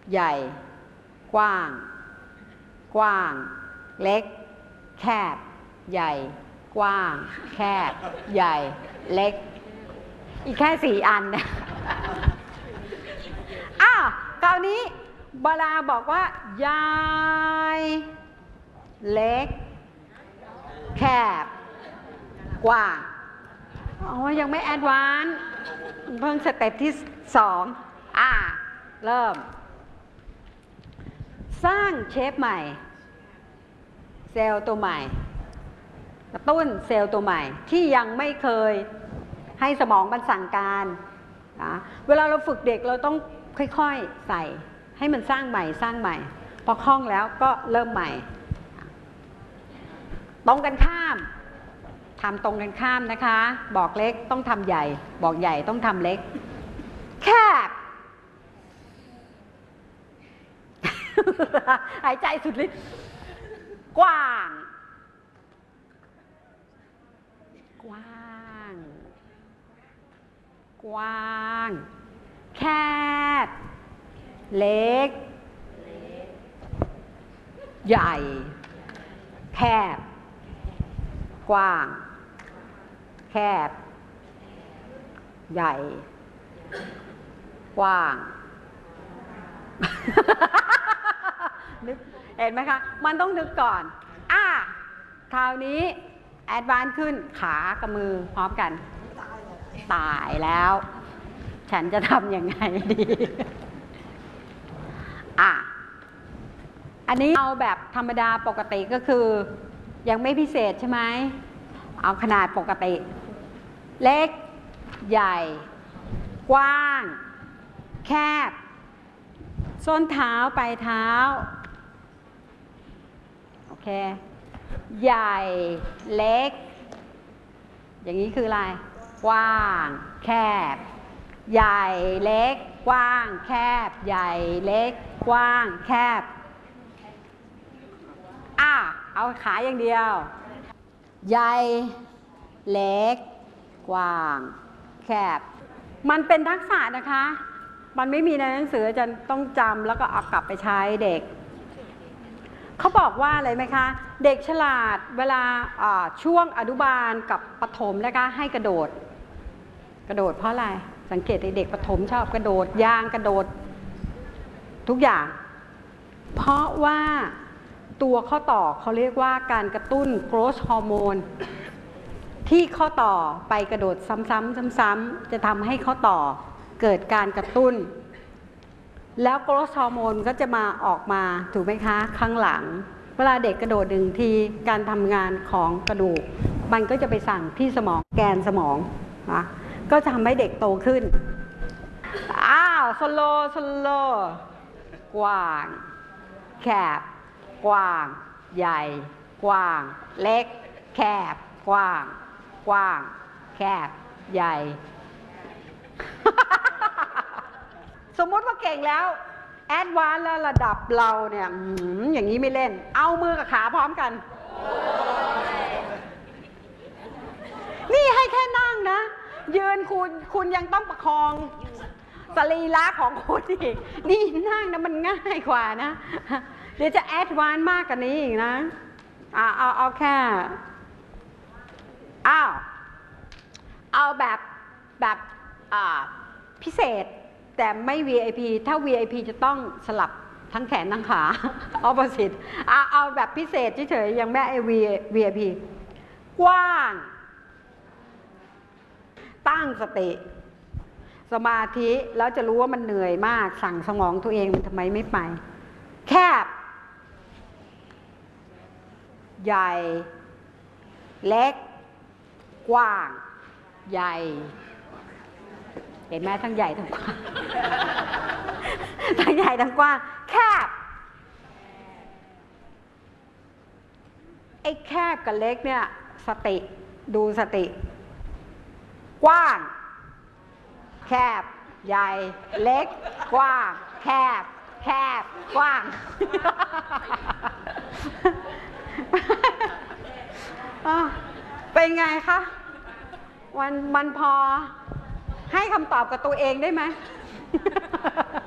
ใหญ่กว้างกว้างเล็กแคบใหญ่กว้างแคบใหญ่เล็กอีกแค่4 อันนะคราวนี้เวลาบอกว่าใหญ่เล็กแคบกว้างยังไม่แอดวานซ์เพิ่งสเต็ปที่2เริ่มสร้างเชฟใหม่เซลล์ตัวใหม่กระตุ้นเซลล์ตัวใหม่ที่ยังไม่เคยให้สมองมันสั่งการนะเวลาเราฝึกเด็กเราต้องค่อยๆใส่ให้มันสร้างใหม่พอคล่องแล้วก็เริ่มใหม่ตรงกันข้ามทำตรงกันข้ามนะคะบอกเล็กต้องทำใหญ่บอกใหญ่ต้องทำเล็กแคบ หายใจสุดฤทธิ์กว้างแคบเล็กใหญ่แคบกว้างแคบใหญ่กว้างนึกเห็นไหมคะมันต้องนึกก่อนคราวนี้แอดวานซ์ขึ้นขากับมือพร้อมกันตายแล้วฉันจะทำยังไงดีอันนี้เอาแบบธรรมดาปกติก็คือยังไม่พิเศษใช่ไหมเอาขนาดปกติเล็กใหญ่กว้างแคบส้นเท้าปลายเท้าโอเคใหญ่เล็กอย่างนี้คืออะไรกว้างแคบใหญ่เล็กกว้างแคบใหญ่เล็กกว้างแคบเอาขาอย่างเดียวใหญ่เล็กกว้างแคบมันเป็นทักษะนะคะมันไม่มีในหนังสือจะต้องจำแล้วก็เอากลับไปใช้เด็กเขาบอกว่าอะไรไหมคะเด็กฉลาดเวลาช่วงอนุบาลกับประถมนะคะให้กระโดดเพราะอะไรสังเกตเด็กประถมชอบกระโดดย่างกระโดดทุกอย่างเพราะว่าตัวข้อต่อเขาเรียกว่าการกระตุ้น growth hormone ที่ข้อต่อไปกระโดดซ้ำๆจะทำให้ข้อต่อเกิดการกระตุ้นแล้ว growth hormone ก็จะมาออกมาถูกไหมคะข้างหลังเวลาเด็กกระโดด1 ทีการทำงานของกระดูกมันก็จะไปสั่งที่สมองแกนสมองนะก็จะทำให้เด็กโตขึ้นสโลกว้างแคบกว้างใหญ่กว้างเล็กแคบกว้างแคบใหญ่ สมมติว่าเก่งแล้วแอดวานซ์แล้วระดับเราเนี่ยอย่างนี้ไม่เล่นเอามือกับขาพร้อมกันนี่ให้แค่นั่งนะยืนคุณยังต้องประคองสรีระของคุณอีกนี่นั่งนะมันง่ายกว่านะเดี๋ยวจะแอดวานซ์มากกว่านี้อีกนะเอาแค่เอาแบบพิเศษแต่ไม่ VIP ถ้า VIP จะต้องสลับทั้งแขนทั้งขา opposite เอาแบบพิเศษเฉยๆยังไม่VIP กว้างตั้งสติสมาธิแล้วจะรู้ว่ามันเหนื่อยมากสั่งสมองตัวเองมันทำไมไม่ไปแคบใหญ่เล็กกว้างใหญ่เห็นไหมทั้งใหญ่ทั้งกว้างทั้งใหญ่ทั้งกว้างแคบไอ้แคบกับเล็กเนี่ยสติดูสติกว้างแคบใหญ่เล็กกว้างแคบกว้างเป็นไงคะมันพอให้คำตอบกับตัวเองได้ไหม